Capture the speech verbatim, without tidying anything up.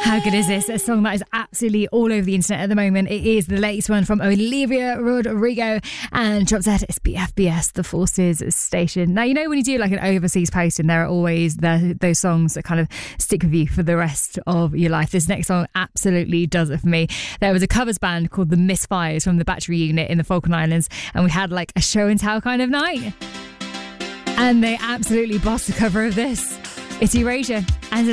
How good is this? A song that is absolutely all over the internet at the moment. It is the latest one from Olivia Rodrigo and drops out at B F B S, the Forces station. Now, you know when you do like an overseas posting, there are always the, those songs that kind of stick with you for the rest of your life. This next song absolutely does it for me. There was a covers band called the Misfires from the Battery Unit in the Falkland Islands, and we had like a show and tell kind of night. And they absolutely bossed the cover of this. It's Erasure.